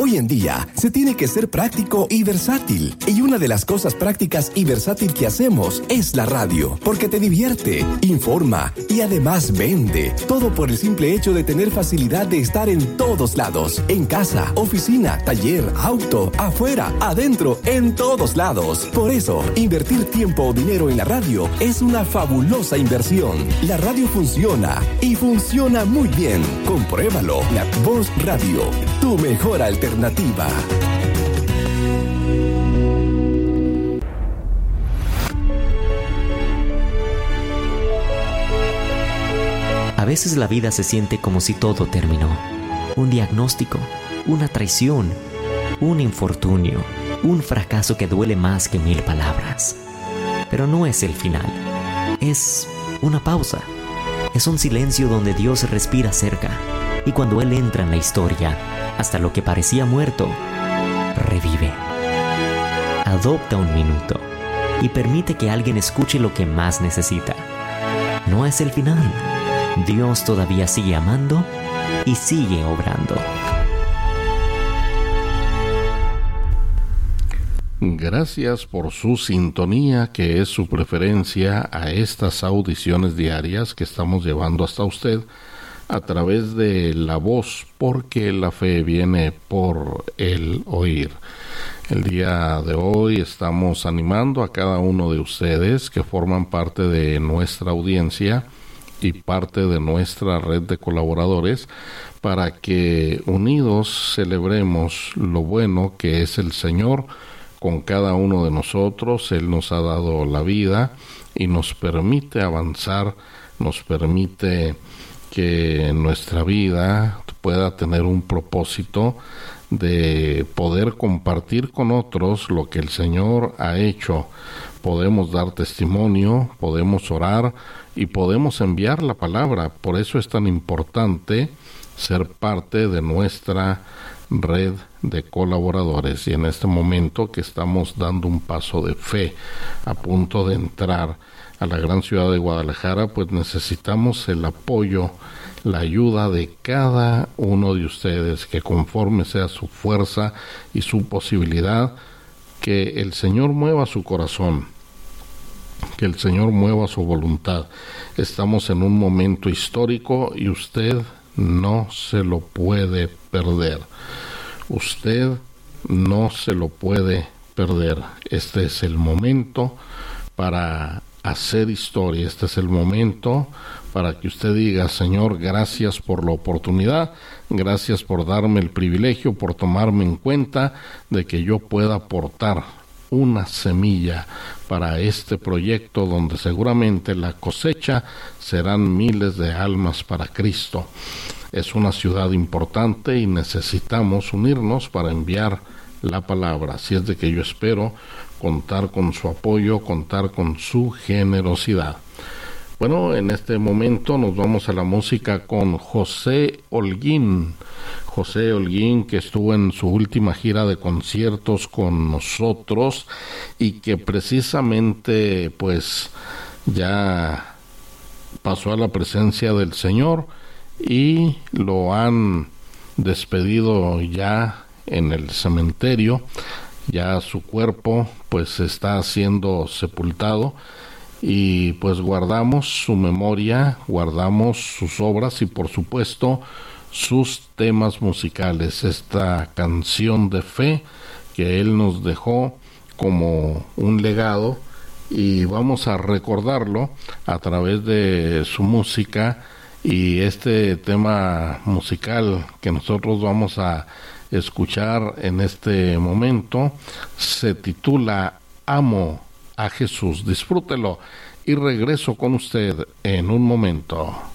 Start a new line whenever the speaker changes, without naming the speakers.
Hoy en día se tiene que ser práctico y versátil. Y una de las cosas prácticas y versátil que hacemos es la radio, porque te divierte, informa y además vende. Todo por el simple hecho de tener facilidad de estar en todos lados. En casa, oficina, taller, auto, afuera, adentro, en todos lados. Por eso, invertir tiempo o dinero en la radio es una fabulosa inversión. La radio funciona y funciona muy bien. Compruébalo. La Voz Radio, tu mejor alternativa.
A veces la vida se siente como si todo terminó. Un diagnóstico, una traición, un infortunio, un fracaso que duele más que 1000 palabras. Pero no es el final. Es una pausa. Es un silencio donde Dios respira cerca. Y cuando Él entra en la historia, hasta lo que parecía muerto, revive. Adopta un minuto y permite que alguien escuche lo que más necesita. No es el final. Dios todavía sigue amando y sigue obrando.
Gracias por su sintonía, que es su preferencia a estas audiciones diarias que estamos llevando hasta usted a través de la voz, porque la fe viene por el oír. El día de hoy estamos animando a cada uno de ustedes que forman parte de nuestra audiencia y parte de nuestra red de colaboradores para que unidos celebremos lo bueno que es el Señor con cada uno de nosotros. Él nos ha dado la vida y nos permite avanzar, nos permite que nuestra vida pueda tener un propósito de poder compartir con otros lo que el Señor ha hecho. Podemos dar testimonio, podemos orar y podemos enviar la palabra. Por eso es tan importante ser parte de nuestra red de colaboradores. Y en este momento que estamos dando un paso de fe, a punto de entrar a la gran ciudad de Guadalajara, pues necesitamos el apoyo, la ayuda de cada uno de ustedes, que conforme sea su fuerza y su posibilidad, que el Señor mueva su corazón, que el Señor mueva su voluntad. Estamos en un momento histórico y usted no se lo puede perder. Usted no se lo puede perder. Este es el momento para hacer historia. Este es el momento para que usted diga: Señor, gracias por la oportunidad, gracias por darme el privilegio, por tomarme en cuenta de que yo pueda aportar una semilla para este proyecto donde seguramente la cosecha serán miles de almas para Cristo. Es una ciudad importante y necesitamos unirnos para enviar la palabra. Así es de que yo espero contar con su apoyo, contar con su generosidad. Bueno, en este momento nos vamos a la música con José Holguín. José Holguín, que estuvo en su última gira de conciertos con nosotros y que precisamente pues ya pasó a la presencia del Señor y lo han despedido ya en el cementerio. Ya su cuerpo pues está siendo sepultado y pues guardamos su memoria, guardamos sus obras y por supuesto sus temas musicales, esta canción de fe que él nos dejó como un legado, y vamos a recordarlo a través de su música. Y este tema musical que nosotros vamos a escuchar en este momento se titula Amo a Jesús. Disfrútelo y regreso con usted en un momento.